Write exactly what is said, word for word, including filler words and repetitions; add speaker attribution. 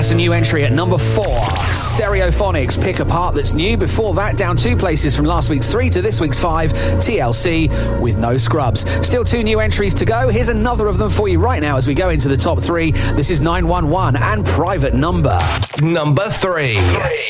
Speaker 1: That's a new entry at number four. Stereophonics, Pick a Part That's New. Before that, down two places from last week's three to this week's five, T L C with No Scrubs. Still two new entries to go. Here's another of them for you right now as we go into the top three. This is nine one one and Private Number.
Speaker 2: Number three.